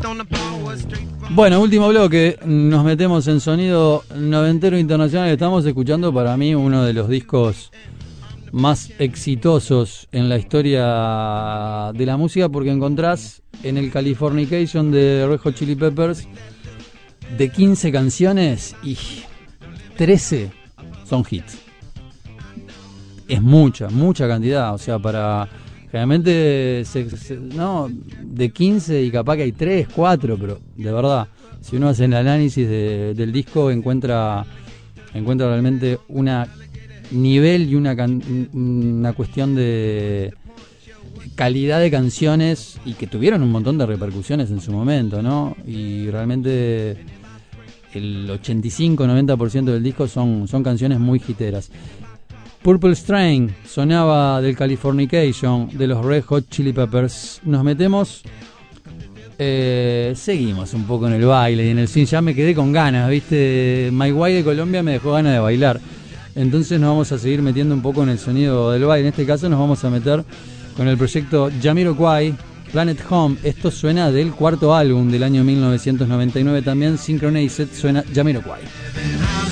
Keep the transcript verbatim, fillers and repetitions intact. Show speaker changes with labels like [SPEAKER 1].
[SPEAKER 1] Bueno, último bloque, nos metemos en sonido noventero internacional. Estamos escuchando para mí uno de los discos más exitosos en la historia de la música, porque encontrás en el Californication de Red Hot Chili Peppers de quince canciones y trece son hits. Es mucha, mucha cantidad, o sea, para... Generalmente, se, se, no, de quince y capaz que hay tres, cuatro, pero de verdad, si uno hace el análisis de, del disco, encuentra encuentra realmente una nivel y una, can, una cuestión de calidad de canciones y que tuvieron un montón de repercusiones en su momento, ¿no? Y realmente el ochenta y cinco noventa por ciento del disco son, son canciones muy hiteras. Purple Strain sonaba del Californication de los Red Hot Chili Peppers. Nos metemos, eh, seguimos un poco en el baile y en el swing. Ya me quedé con ganas, ¿viste? My Way de Colombia me dejó ganas de bailar. Entonces nos vamos a seguir metiendo un poco en el sonido del baile. En este caso nos vamos a meter con el proyecto Jamiroquai, Planet Home. Esto suena del cuarto álbum del año mil novecientos noventa y nueve también, Synchronized, suena Jamiroquai.